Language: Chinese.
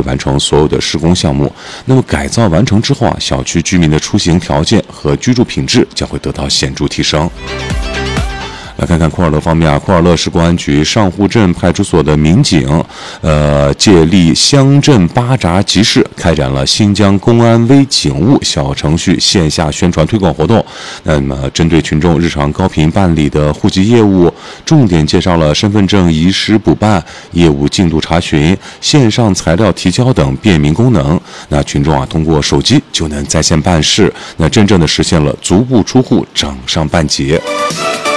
完成所有的施工项目。那么改造完成之后啊，小区居民的出行条件和居住品质将会得到显著提升。来看看库尔勒方面啊，库尔勒市公安局上户镇派出所的民警，借力乡镇巴扎集市，开展了新疆公安微警务小程序线下宣传推广活动。那么，针对群众日常高频办理的户籍业务，重点介绍了身份证遗失补办、业务进度查询、线上材料提交等便民功能。那群众啊，通过手机就能在线办事，那真正的实现了足不出户、掌上办结。